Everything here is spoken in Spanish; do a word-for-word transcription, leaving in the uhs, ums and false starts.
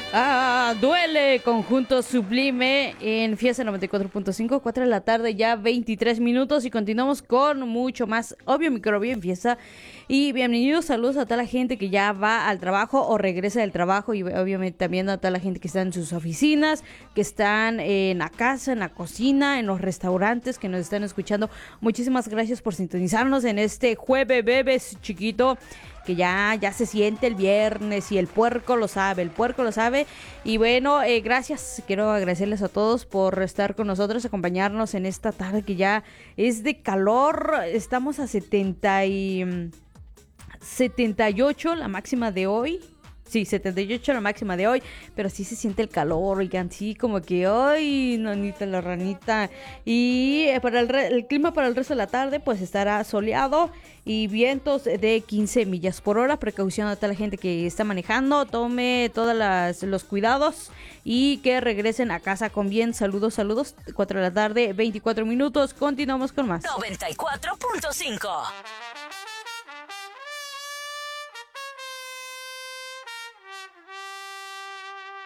Ah, duele, conjunto sublime en Fiesta noventa y cuatro punto cinco, cuatro de la tarde, ya veintitrés minutos y continuamos con mucho más Obvio Microbio en Fiesta. Y bienvenidos, saludos a toda la gente que ya va al trabajo o regresa del trabajo y obviamente también a toda la gente que está en sus oficinas, que están en la casa, en la cocina, en los restaurantes que nos están escuchando. Muchísimas gracias por sintonizarnos en este jueves bebés chiquito, que ya, ya se siente el viernes y el puerco lo sabe, el puerco lo sabe. Y bueno, eh, gracias, quiero agradecerles a todos por estar con nosotros, acompañarnos en esta tarde que ya es de calor. Estamos a setenta y, setenta y ocho la máxima de hoy. Sí, setenta y ocho la máxima de hoy, pero sí se siente el calor, oigan, sí, como que, ay, nonita la ranita. Y eh, para el, re- el clima para el resto de la tarde, pues estará soleado y vientos de quince millas por hora. Precaución a toda la gente que está manejando, tome todos los cuidados y que regresen a casa con bien. Saludos, saludos, cuatro de la tarde, veinticuatro minutos, continuamos con más. noventa y cuatro punto cinco